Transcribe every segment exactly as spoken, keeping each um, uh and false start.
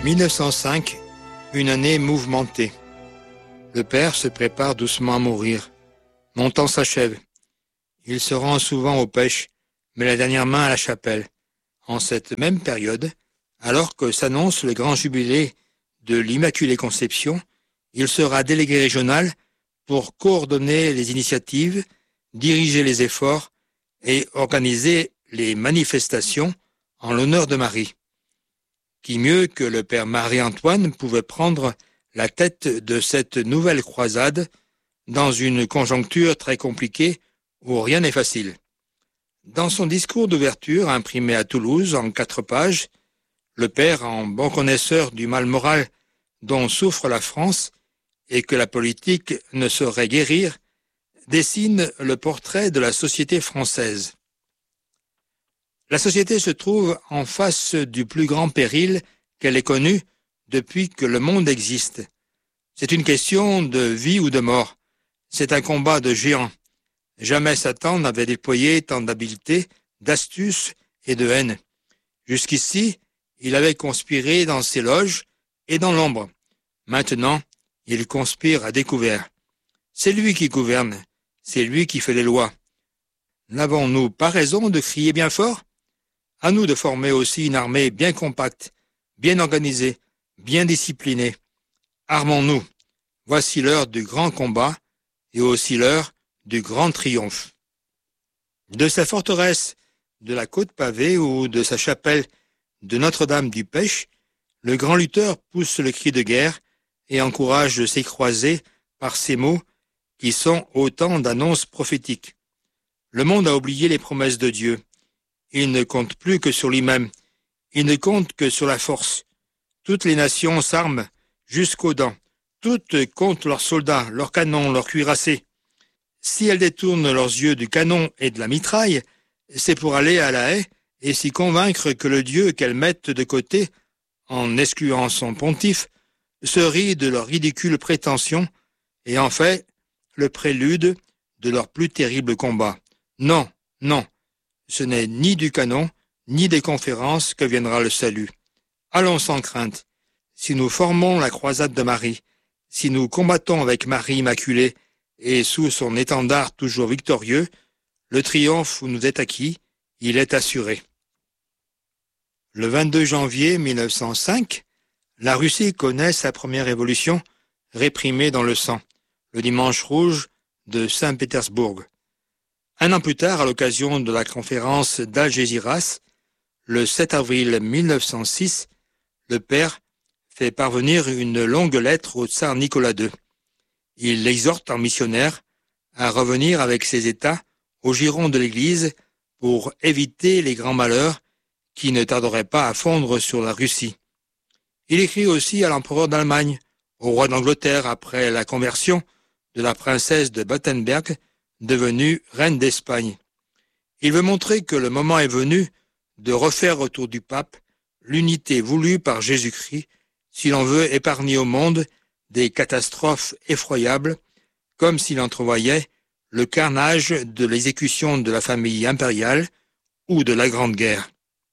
mille neuf cent cinq, une année mouvementée. Le père se prépare doucement à mourir. Mon temps s'achève. Il se rend souvent aux pêches, met la dernière main à la chapelle. En cette même période, alors que s'annonce le grand jubilé de l'Immaculée Conception, il sera délégué régional pour coordonner les initiatives, diriger les efforts et organiser les manifestations en l'honneur de Marie. Qui mieux que le père Marie-Antoine pouvait prendre la tête de cette nouvelle croisade dans une conjoncture très compliquée où rien n'est facile. Dans son discours d'ouverture imprimé à Toulouse en quatre pages, le père, en bon connaisseur du mal moral dont souffre la France et que la politique ne saurait guérir, dessine le portrait de la société française. La société se trouve en face du plus grand péril qu'elle ait connu depuis que le monde existe. C'est une question de vie ou de mort. C'est un combat de géants. Jamais Satan n'avait déployé tant d'habileté, d'astuce et de haine. Jusqu'ici, il avait conspiré dans ses loges et dans l'ombre. Maintenant, il conspire à découvert. C'est lui qui gouverne, c'est lui qui fait les lois. N'avons-nous pas raison de crier bien fort ? À nous de former aussi une armée bien compacte, bien organisée, bien disciplinée. Armons-nous. Voici l'heure du grand combat et aussi l'heure du grand triomphe. De sa forteresse de la Côte Pavée ou de sa chapelle de Notre-Dame du Pêche, le grand lutteur pousse le cri de guerre et encourage ses croisés par ces mots qui sont autant d'annonces prophétiques. Le monde a oublié les promesses de Dieu. Il ne compte plus que sur lui-même. Il ne compte que sur la force. Toutes les nations s'arment jusqu'aux dents. Toutes comptent leurs soldats, leurs canons, leurs cuirassés. Si elles détournent leurs yeux du canon et de la mitraille, c'est pour aller à la haie et s'y convaincre que le Dieu qu'elles mettent de côté, en excluant son pontife, se rit de leurs ridicules prétentions et en fait le prélude de leur plus terrible combat. Non, non. Ce n'est ni du canon, ni des conférences que viendra le salut. Allons sans crainte. Si nous formons la croisade de Marie, si nous combattons avec Marie Immaculée et sous son étendard toujours victorieux, le triomphe nous est acquis, il est assuré. Le vingt-deux janvier mille neuf cent cinq, la Russie connaît sa première révolution réprimée dans le sang, le dimanche rouge de Saint-Pétersbourg. Un an plus tard, à l'occasion de la conférence d'Algésiras, le sept avril mille neuf cent six, le père fait parvenir une longue lettre au tsar Nicolas deux. Il l'exhorte en missionnaire à revenir avec ses États au giron de l'Église pour éviter les grands malheurs qui ne tarderaient pas à fondre sur la Russie. Il écrit aussi à l'empereur d'Allemagne, au roi d'Angleterre après la conversion de la princesse de Battenberg, devenue reine d'Espagne. Il veut montrer que le moment est venu de refaire autour du pape l'unité voulue par Jésus-Christ si l'on veut épargner au monde des catastrophes effroyables, comme s'il entrevoyait le carnage de l'exécution de la famille impériale ou de la Grande Guerre.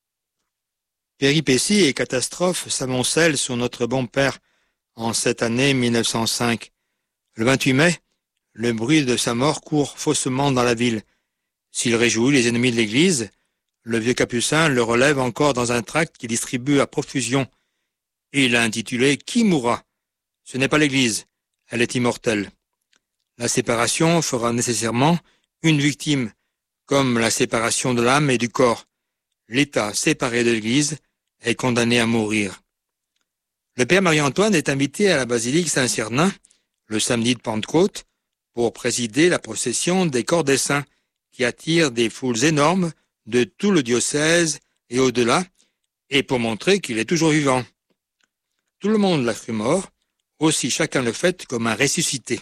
Péripéties et catastrophes s'amoncellent sur notre bon père en cette année mille neuf cent cinq. Le vingt-huit mai, le bruit de sa mort court faussement dans la ville. S'il réjouit les ennemis de l'Église, le vieux capucin le relève encore dans un tract qu'il distribue à profusion. Et il l'a intitulé « Qui mourra ?» Ce n'est pas l'Église, elle est immortelle. La séparation fera nécessairement une victime, comme la séparation de l'âme et du corps. L'État séparé de l'Église est condamné à mourir. Le père Marie-Antoine est invité à la basilique Saint-Cernin, le samedi de Pentecôte, pour présider la procession des corps des saints, qui attire des foules énormes de tout le diocèse et au-delà, et pour montrer qu'il est toujours vivant. Tout le monde l'a cru mort, aussi chacun le fait comme un ressuscité.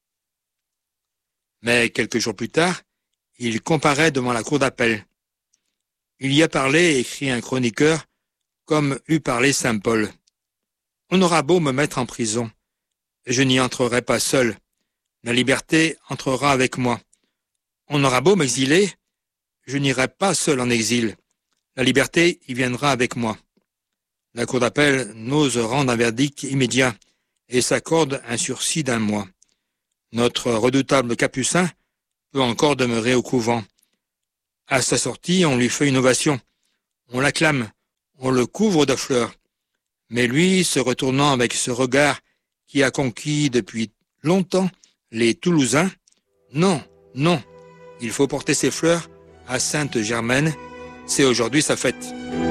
Mais quelques jours plus tard, il comparaît devant la cour d'appel. Il y a parlé, écrit un chroniqueur, comme eût parlé saint Paul. On aura beau me mettre en prison, je n'y entrerai pas seul. La liberté entrera avec moi. On aura beau m'exiler, je n'irai pas seul en exil. La liberté y viendra avec moi. La cour d'appel n'ose rendre un verdict immédiat et s'accorde un sursis d'un mois. Notre redoutable Capucin peut encore demeurer au couvent. À sa sortie, on lui fait une ovation. On l'acclame, on le couvre de fleurs. Mais lui, se retournant avec ce regard qui a conquis depuis longtemps les Toulousains, non, non, il faut porter ses fleurs à Sainte-Germaine, c'est aujourd'hui sa fête.